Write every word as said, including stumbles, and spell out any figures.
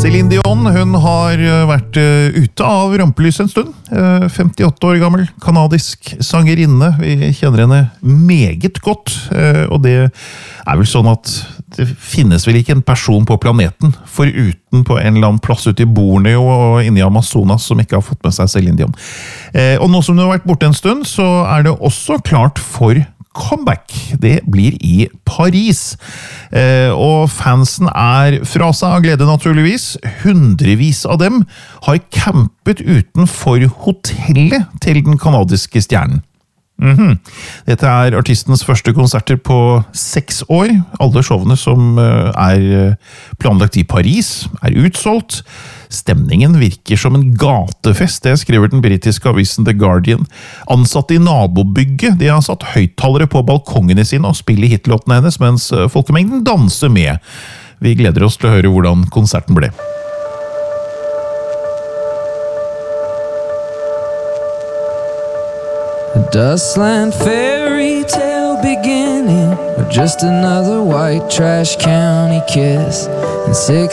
Céline Dion, hun har vært ute av rampelyset en stund. femtiåtte år gammel, kanadisk sangerinne. Vi kjenner henne meget godt, og det er vel sånn at det finnes vel ikke en person på planeten foruten på en eller annen plass ute i Borneo og inne i Amazonas som ikke har fått med seg Céline Dion. Og nå som hun har vært borte en stund, så er det også klart for comeback. Det blir i Paris. Eh, og fansen er fra seg av glede naturligvis. Hundrevis av dem har campet utenfor hotellet til den kanadiske stjernen. Mm-hmm. Dette er artistens første konserter på seks år. Alle showene som er planlagt i Paris er utsolgt. Stemningen virker som en gatefest, det skriver den britiske avisen The Guardian. Ansatte i nabobygget, de har satt høyttalere på balkongene sine og spiller hitlåtene hennes, mens folkemengden danser med. Vi gleder oss til å høre hvordan konserten ble. A dustland fairy tale beginning, or just another white trash county kiss. In six